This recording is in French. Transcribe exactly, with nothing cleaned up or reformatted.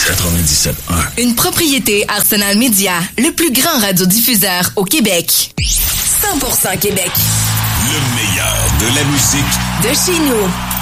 quatre-vingt-dix-sept un. Une propriété Arsenal Média, le plus grand radiodiffuseur au Québec. cent pour cent Québec. Le meilleur de la musique de chez nous.